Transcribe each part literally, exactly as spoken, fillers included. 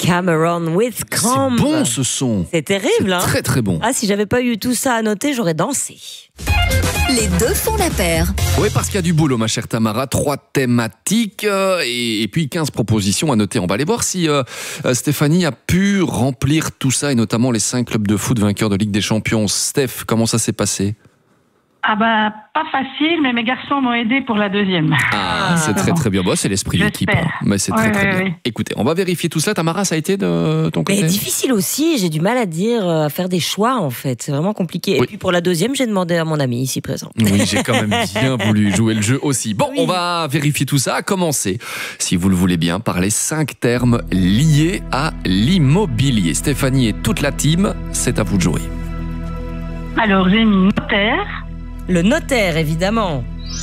Cameron with Comb. C'est bon ce son. C'est terrible, hein. Très très bon. Ah, si j'avais pas eu tout ça à noter, j'aurais dansé. Les deux font la paire. Oui, parce qu'il y a du boulot, ma chère Tamara. Trois thématiques euh, et, et puis quinze propositions à noter. On va aller voir si euh, Stéphanie a pu remplir tout ça, et notamment les cinq clubs de foot vainqueurs de Ligue des Champions. Steph, comment ça s'est passé ? Ah bah, pas facile, mais mes garçons m'ont aidé pour la deuxième. Ah, c'est très très bien. Bon, c'est l'esprit d'équipe. J'espère. Hein. Mais c'est Ouais, très très ouais, bien. ouais. Écoutez, on va vérifier tout ça. Tamara, ça a été de ton côté ? Mais difficile aussi, j'ai du mal à dire, à faire des choix en fait. C'est vraiment compliqué. Oui. Et puis pour la deuxième, j'ai demandé à mon ami ici présent. Oui, j'ai quand même bien voulu jouer le jeu aussi. Bon, Oui. on va vérifier tout ça. À commencer, si vous le voulez bien, par les cinq termes liés à l'immobilier. Stéphanie et toute la team, c'est à vous de jouer. Alors, j'ai mis notaire, Le notaire, évidemment.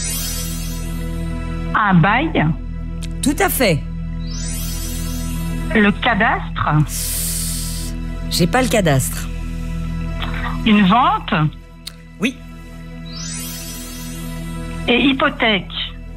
un bail, Tout à fait. le cadastre, J'ai pas le cadastre. une vente Oui. et hypothèque.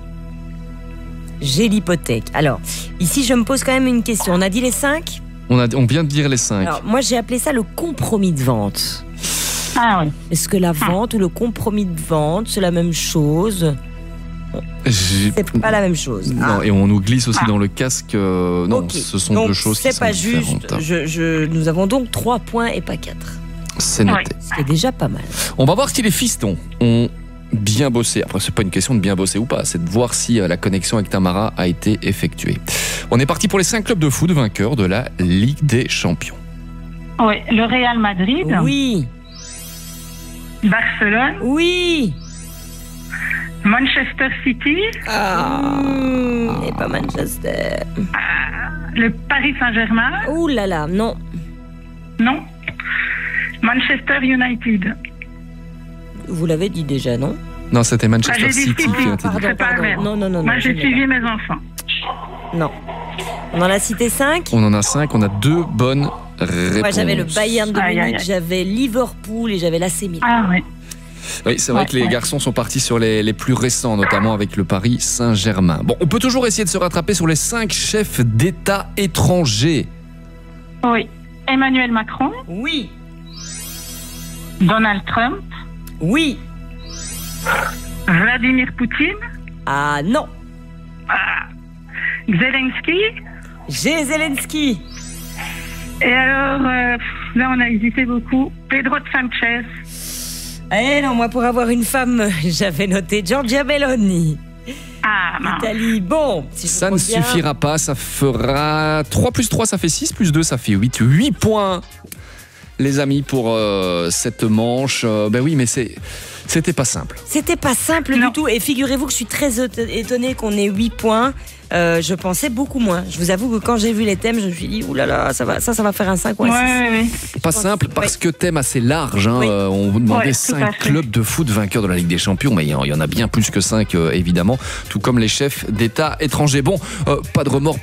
J'ai l'hypothèque. Alors, ici, je me pose quand même une question. On a dit les cinq ? On, a, on vient de dire les cinq. Alors, moi, j'ai appelé ça le compromis de vente. Ah oui. Est-ce que la vente ou le compromis de vente, c'est la même chose ? J'ai- C'est pas la même chose. Non, et on nous glisse aussi dans le casque. euh, non, Ok. ce sont Donc, deux choses qui c'est sont pas différentes. juste. Je, je- nous avons donc trois points et pas quatre. C'est noté. Ce qui est déjà pas mal. On va voir si les fistons ont bien bossé. Après, c'est pas une question de bien bosser ou pas, c'est de voir si euh, la connexion avec Tamara a été effectuée. On est parti pour les cinq clubs de foot vainqueurs de la Ligue des Champions. Oui, le Real Madrid, Oui, Barcelone, oui. Manchester City, Ah, mmh, et pas Manchester. le Paris Saint-Germain, Ouh là là, non. non, Manchester United. Vous l'avez dit déjà, non ? Non, c'était Manchester Ah, j'ai dit City City. qui a été dit. Pardon, C'est pas pardon. vrai. Non, non, non. Moi, non, j'ai je l'ai suivi mes enfants. pas. Non. On en a cité cinq ? On en a cinq, on a deux bonnes réponses. Moi, j'avais le Bayern de Aïe, aïe, Munich, aïe. j'avais Liverpool et j'avais l'A C Milan. Ah oui. Oui, c'est vrai Ouais, que les ouais. garçons sont partis sur les, les plus récents, notamment avec le Paris Saint-Germain. Bon, on peut toujours essayer de se rattraper sur les cinq chefs d'État étrangers. Oui. Emmanuel Macron, Oui, Donald Trump, oui. Vladimir Poutine, Ah non. Zelensky. J'ai Zelensky. Et alors, euh, pff, là, on a hésité beaucoup. Pedro Sanchez. Eh non, moi, pour avoir une femme, j'avais noté Giorgia Meloni. Ah, non. Italie. Bon, si je Ça ne compte bien. suffira pas, ça fera trois plus trois, ça fait six, plus deux, ça fait huit. huit points, les amis, pour euh, cette manche. Euh, ben oui, mais c'est, c'était pas simple. C'était pas simple Non. du tout. Et figurez-vous que je suis très étonnée qu'on ait huit points. Euh, je pensais beaucoup moins. Je vous avoue que quand j'ai vu les thèmes, je me suis dit, oulala, ça va, ça, ça va faire un cinq ou un Ouais, six. ouais, ouais. Pas simple parce que thème assez large. Hein. Oui. Euh, on vous demandait Ouais, tout à cinq fait. clubs de foot vainqueurs de la Ligue des Champions, mais il y en- il y en a bien plus que cinq, euh, évidemment, tout comme les chefs d'État étrangers. Bon, euh, pas de remords